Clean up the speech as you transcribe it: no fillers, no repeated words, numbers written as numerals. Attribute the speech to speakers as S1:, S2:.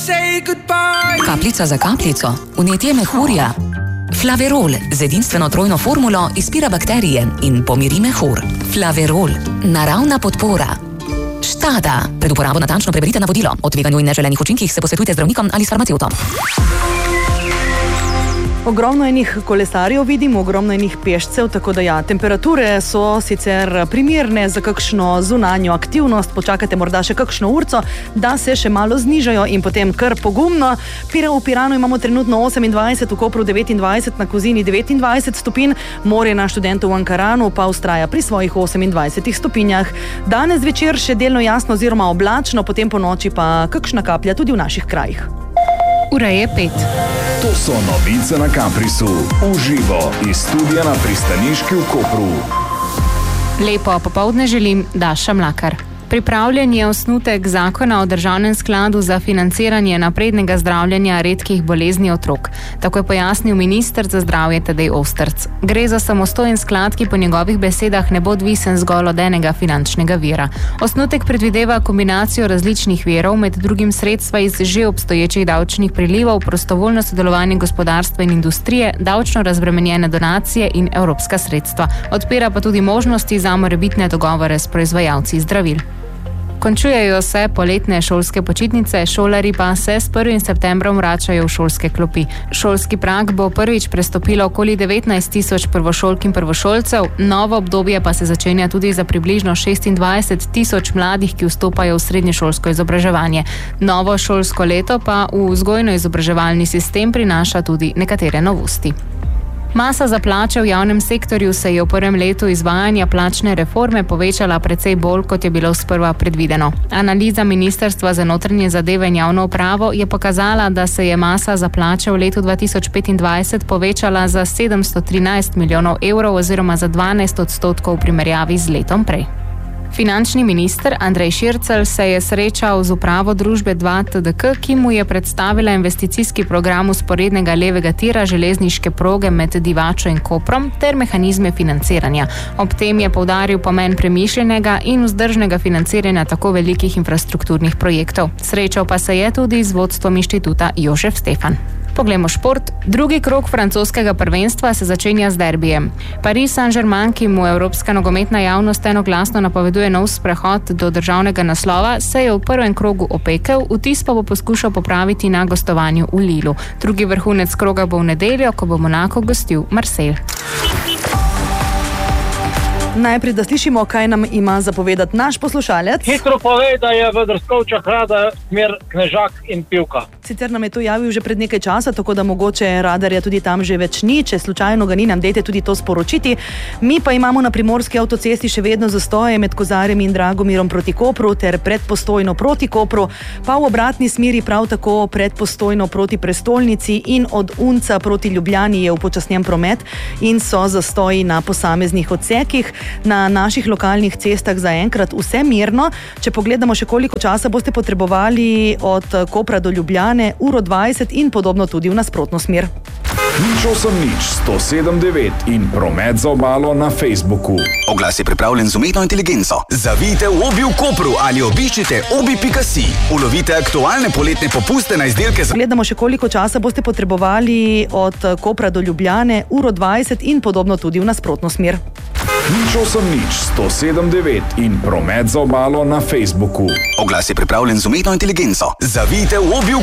S1: Kapljica za kapljico, vnetje mehurja. Flaverol z edinstveno trojno formulo izpira bakterije in pomiri mehur. Flaverol, naravna podpora. Štada. Pred uporabo natančno preberite navodilo. O tveganju in neželenih učinkih se posvetujte z zdravnikom ali s farmacevtom.
S2: Ogromno enih kolesarjev vidimo, ogromno enih pešcev, tako da ja, temperature so sicer primerne za kakšno zunanjo aktivnost, počakate morda še kakšno urco, da se še malo znižajo in potem kar pogumno. V Piranu imamo trenutno 28, v Kopru 29, na Kozini 29 stopinj, morje na Študentu v Ankaranu pa ustraja pri svojih 28 stopinjah. Danes večer še delno jasno oziroma oblačno, potem po noči pa kakšna kaplja tudi v naših krajih.
S3: Ura je 5.
S4: To so novice na Kamprisu. Uživo iz studia na pristaniški v Kopru.
S3: Lepo popoldne želim, Daša Mlakar. Pripravljen je osnutek zakona o državnem skladu za financiranje naprednega zdravljenja redkih bolezni otrok. Tako je pojasnil minister za zdravje Tadej Ostrc. Gre za samostojen sklad, ki po njegovih besedah ne bo odvisen zgolj od enega finančnega vira. Osnutek predvideva kombinacijo različnih virov, med drugim sredstva iz že obstoječih davčnih prilivov, prostovoljno sodelovanje gospodarstva in industrije, davčno razbremenjene donacije in evropska sredstva. Odpira pa tudi možnosti za morebitne dogovore s proizvajalci zdravil. Končujejo se poletne šolske počitnice, šolarji pa se s 1. septembrom vračajo v šolske klopi. Šolski prag bo prvič prestopilo okoli 19 tisoč prvošolk in prvošolcev, novo obdobje pa se začenja tudi za približno 26 tisoč mladih, ki vstopajo v srednješolsko izobraževanje. Novo šolsko leto pa v vzgojno-izobraževalni sistem prinaša tudi nekatere novosti. Masa za plače v javnem sektorju se je v prvem letu izvajanja plačne reforme povečala precej bolj, kot je bilo sprva predvideno. Analiza Ministrstva za notranje zadeve in javno upravo je pokazala, da se je masa za plače v letu 2025 povečala za 713 milijonov evrov oziroma za 12% v primerjavi z letom prej. Finančni minister Andrej Šircelj se je srečal z upravo družbe 2TDK, ki mu je predstavila investicijski program vzporednega levega tira železniške proge med Divačo in Koprom ter mehanizme financiranja. Ob tem je poudaril pomen premišljenega in vzdržnega financiranja tako velikih infrastrukturnih projektov. Srečal pa se je tudi z vodstvom inštituta Jožef Stefan. Poglejmo šport. Drugi krog francoskega prvenstva se začenja z derbijem. Paris Saint-Germain, ki mu evropska nogometna javnost enoglasno napoveduje nov sprehod do državnega naslova, se je v prvem krogu opekel, vtis pa bo poskušal popraviti na gostovanju v Lillu. Drugi vrhunec kroga bo v nedeljo, ko bo Monako gostil Marseille.
S2: Najprej, da slišimo, kaj nam ima zapovedati naš poslušalec.
S5: Hitro pove, da je v Drskovčah rada smer Knežak in Pivka.
S2: Sicer nam je to javil že pred nekaj časa, tako da mogoče radarja tudi tam že več ni. Če slučajno ga ni, nam dejte tudi to sporočiti. Mi pa imamo na primorski avtocesti še vedno zastoje med Kozarjem in Dragomirom proti Kopru ter pred Postojno proti Kopru, pa v obratni smeri prav tako pred Postojno proti prestolnici in od Unca proti Ljubljani je upočasnjen promet in so zastoji na posameznih odsekih. Na naših lokalnih cestah zaenkrat vse mirno. Če pogledamo še koliko časa boste potrebovali od Kopra do Ljubljane, 1:20 in podobno tudi v nasprotno smer.
S4: 107.9 in promet za obalo na Facebooku.
S6: Oglas je pripravljen z umetno inteligenco. Zavijte v Obi v Kopru ali obiščite obi.si. Ulovite aktualne poletne popuste na izdelke za...
S2: Gledamo še koliko časa boste potrebovali od Kopra do Ljubljane, 1:20 in podobno tudi v nasprotno smer.
S4: 107.9 in promet za obalo na Facebooku.
S6: Oglas je pripravljen z umetno inteligenco. Zavijte v Obi v